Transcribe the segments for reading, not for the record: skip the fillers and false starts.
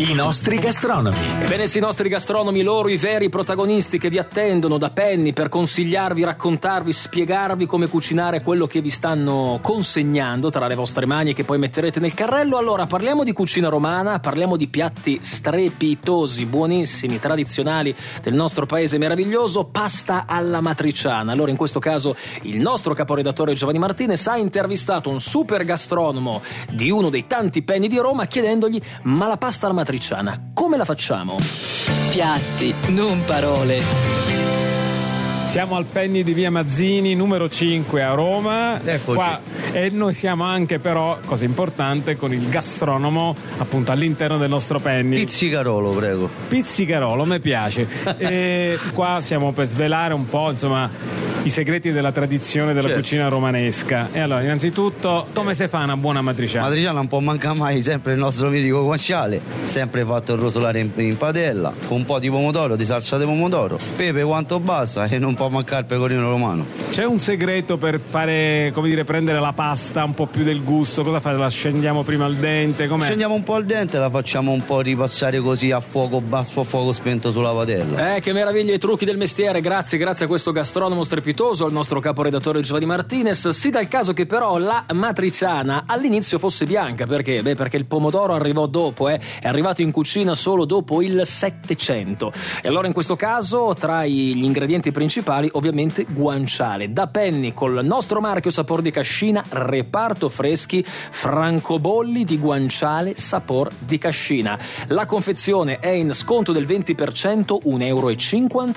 I nostri gastronomi. Ebbene sì, i nostri gastronomi, loro i veri protagonisti che vi attendono da Penny per consigliarvi, raccontarvi, spiegarvi come cucinare quello che vi stanno consegnando tra le vostre mani e che poi metterete nel carrello. Allora, parliamo di cucina romana, parliamo di piatti strepitosi, buonissimi, tradizionali del nostro paese meraviglioso, pasta alla matriciana. Allora, in questo caso, il nostro caporedattore Giovanni Martinez ha intervistato un super gastronomo di uno dei tanti Penny di Roma chiedendogli: ma la pasta alla matriciana come la facciamo? Piatti, non parole. Siamo al Penny di via Mazzini, numero 5 a Roma. Eccoci. Qua, e noi siamo anche, però, cosa importante, con il gastronomo appunto all'interno del nostro Penny. Pizzicarolo, prego. Pizzicarolo, mi piace. E qua siamo per svelare un po', insomma, i segreti della tradizione della cucina romanesca. E allora, innanzitutto, come si fa una buona matriciana? Matriciana non può mancare mai, sempre il nostro mitico guanciale, sempre fatto rosolare in padella, con un po' di pomodoro, di salsa di pomodoro, pepe quanto basta, e non può mancare il pecorino romano. C'è un segreto per fare, come dire, prendere la pasta un po' più del gusto? Cosa fate? La scendiamo prima al dente? Com'è? Scendiamo un po' al dente e la facciamo un po' ripassare così a fuoco basso, a fuoco spento sulla padella. Che meraviglia, i trucchi del mestiere. Grazie a questo gastronomo strepitoso, al nostro caporedattore Giovanni Martinez. Si dà il caso che però la matriciana all'inizio fosse bianca. Perché? Perché il pomodoro arrivò dopo, è arrivato in cucina solo dopo il 700. E allora in questo caso, tra gli ingredienti principali, ovviamente guanciale. Da Penny, col nostro marchio sapor di cascina, reparto freschi, francobolli di guanciale sapor di cascina. La confezione è in sconto del 20%,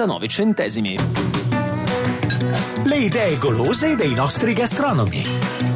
€1,59. Le idee golose dei nostri gastronomi.